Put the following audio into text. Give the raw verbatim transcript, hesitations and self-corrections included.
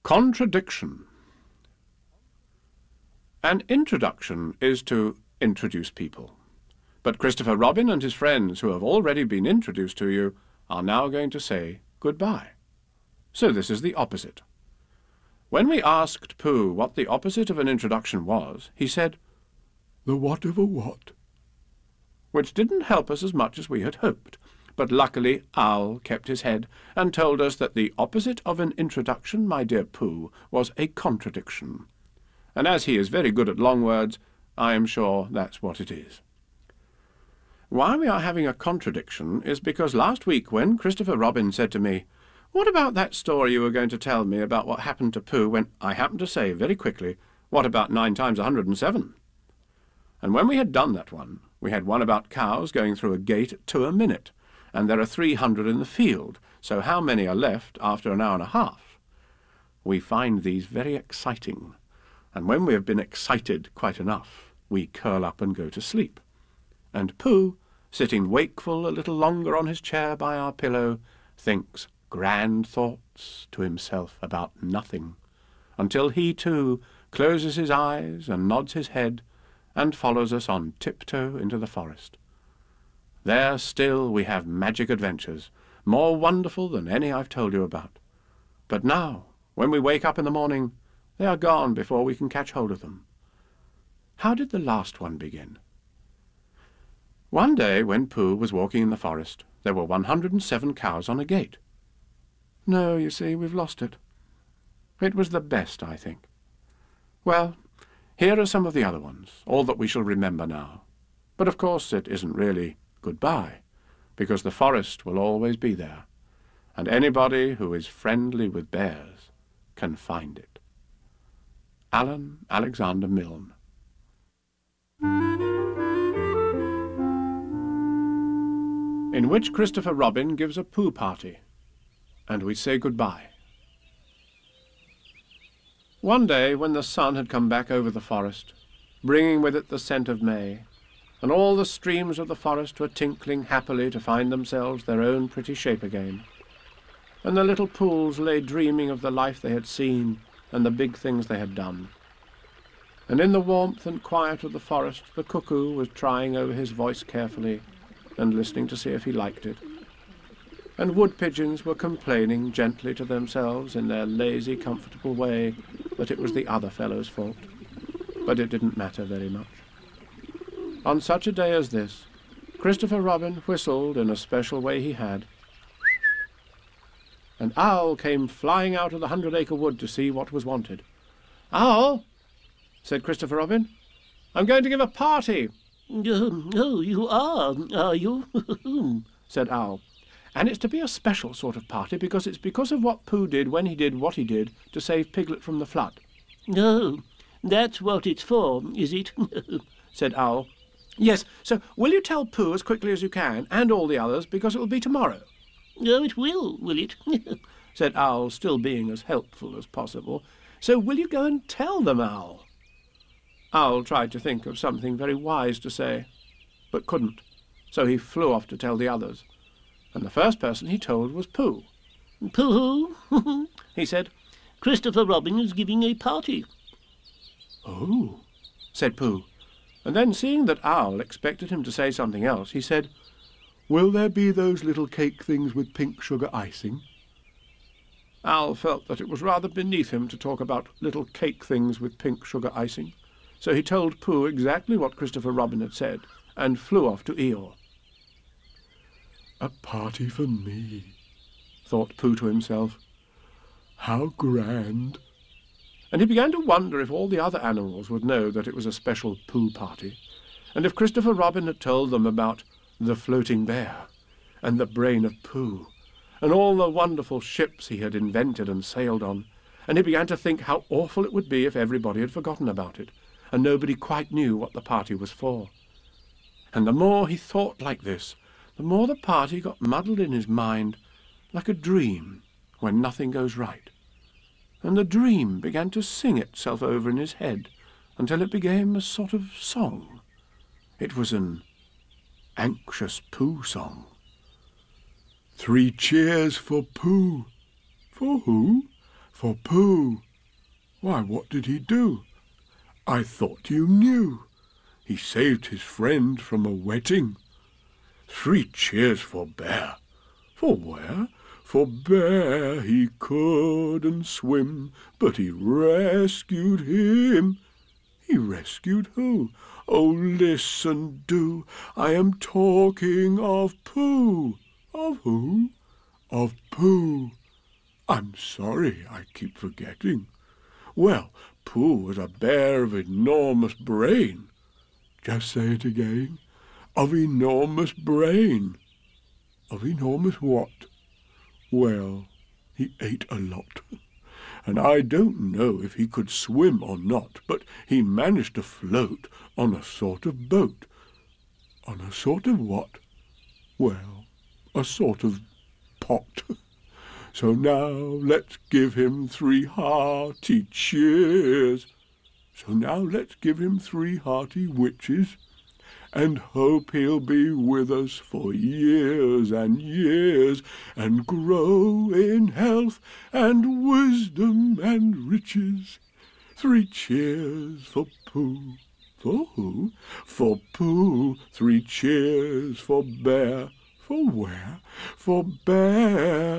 Contradiction. An introduction is to introduce people. But Christopher Robin and his friends, who have already been introduced to you, are now going to say goodbye. So this is the opposite. When we asked Pooh what the opposite of an introduction was, he said, "The what of a what?" Which didn't help us as much as we had hoped. But luckily Owl kept his head and told us that the opposite of an introduction, my dear Pooh, was a contradiction. And as he is very good at long words, I am sure that's what it is. Why we are having a contradiction is because last week when Christopher Robin said to me, "What about that story you were going to tell me about what happened to Pooh when," I happened to say very quickly, "What about nine times a hundred and seven?" And when we had done that one, we had one about cows going through a gate at two a minute, and there are three hundred in the field, so how many are left after an hour and a half? We find these very exciting, and when we have been excited quite enough, we curl up and go to sleep. And Pooh, sitting wakeful a little longer on his chair by our pillow, thinks grand thoughts to himself about nothing, until he too closes his eyes and nods his head and follows us on tiptoe into the forest. There still we have magic adventures, more wonderful than any I've told you about. But now, when we wake up in the morning, they are gone before we can catch hold of them. How did the last one begin? One day when Pooh was walking in the forest, there were one hundred and seven cows on a gate. No, you see, we've lost it. It was the best, I think. Well, here are some of the other ones, all that we shall remember now. But of course it isn't really goodbye, because the forest will always be there, and anybody who is friendly with bears can find it. Alan Alexander Milne. In which Christopher Robin gives a Pooh party, and we say goodbye. One day, when the sun had come back over the forest, bringing with it the scent of May, and all the streams of the forest were tinkling happily to find themselves their own pretty shape again, and the little pools lay dreaming of the life they had seen and the big things they had done, and in the warmth and quiet of the forest the cuckoo was trying over his voice carefully and listening to see if he liked it, and wood-pigeons were complaining gently to themselves in their lazy, comfortable way that it was the other fellow's fault, but it didn't matter very much. On such a day as this, Christopher Robin whistled in a special way he had, and Owl came flying out of the hundred-acre wood to see what was wanted. "Owl," said Christopher Robin, "I'm going to give a party." Oh, oh, you are, are you? said Owl. "And it's to be a special sort of party, because it's because of what Pooh did when he did what he did to save Piglet from the flood." Oh, that's what it's for, is it? said Owl. "Yes, so will you tell Pooh as quickly as you can, and all the others, because it will be tomorrow?" Oh, it will, will it? said Owl, still being as helpful as possible. "So will you go and tell them, Owl?" Owl tried to think of something very wise to say, but couldn't, so he flew off to tell the others. And the first person he told was Pooh. "Pooh," he said, "Christopher Robin is giving a party." "Oh," said Pooh, and then seeing that Owl expected him to say something else, he said, "Will there be those little cake things with pink sugar icing?" Owl felt that it was rather beneath him to talk about little cake things with pink sugar icing, so he told Pooh exactly what Christopher Robin had said, and flew off to Eeyore. "A party for me," thought Pooh to himself. "How grand!" And he began to wonder if all the other animals would know that it was a special Pooh party, and if Christopher Robin had told them about the floating bear, and the brain of Pooh, and all the wonderful ships he had invented and sailed on, and he began to think how awful it would be if everybody had forgotten about it, and nobody quite knew what the party was for. And the more he thought like this, the more the party got muddled in his mind, like a dream when nothing goes right. And the dream began to sing itself over in his head until it became a sort of song. It was an anxious Pooh song. "Three cheers for Pooh." "For who?" For Pooh. Why, what did he do? I thought you knew. He saved his friend from a wetting. Three cheers for Bear. For where? For Bear he couldn't swim, but he rescued him. He rescued who? Oh, listen, do. I am talking of Pooh. Of who? Of Pooh. I'm sorry, I keep forgetting. Well, Pooh was a bear of enormous brain. Just say it again. Of enormous brain. Of enormous what? Well, he ate a lot. And I don't know if he could swim or not, but he managed to float on a sort of boat. On a sort of what? Well, a sort of pot. So now let's give him three hearty cheers. So now let's give him three hearty witches, and hope he'll be with us for years and years, and grow in health and wisdom and riches. Three cheers for Pooh. For who? For Pooh. Three cheers for Bear. For where? For Bear.